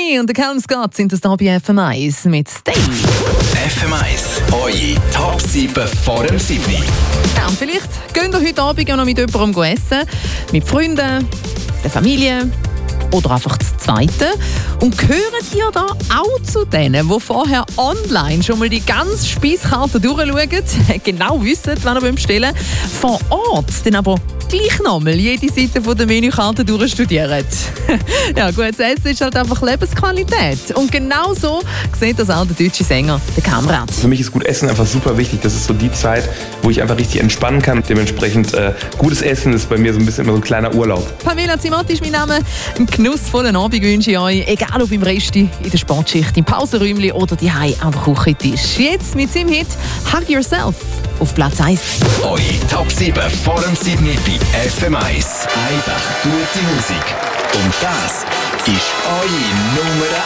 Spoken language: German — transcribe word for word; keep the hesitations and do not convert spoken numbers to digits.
Sydney und der Callum Scott sind das hier bei F M eins mit Stay. F M eins, eure Top sieben vor dem Sydney. Ja, und vielleicht geht ihr heute Abend noch mit jemandem essen. Mit Freunden, der Familie oder einfach das Zweite. Und gehört ihr da auch zu denen, die vorher online schon mal die ganze Speiskarte durchschauen, genau wissen, wann ihr bestellen wollt, vor Ort dann aber gleich nochmal jede Seite von der Menükarte durchstudieren? Ja, gutes Essen ist halt einfach Lebensqualität. Und genau so sieht das auch der deutsche Sänger, der Kamrat. Für mich ist gut Essen einfach super wichtig. Das ist so die Zeit, wo ich einfach richtig entspannen kann. Dementsprechend äh, gutes Essen ist bei mir so ein bisschen immer so ein kleiner Urlaub. Pamela Zimotti ist mein Name. Einen genussvollen Abend wünsche ich euch. Egal ob im Resti, in der Sportschicht, im Pausenräumchen oder daheim am Küchentisch. Jetzt mit seinem Hit «Hug Yourself» auf Platz eins. Eure Top sieben vor dem Sydney bei F M eins. Einfach gute Musik. Und das ist eure Nummer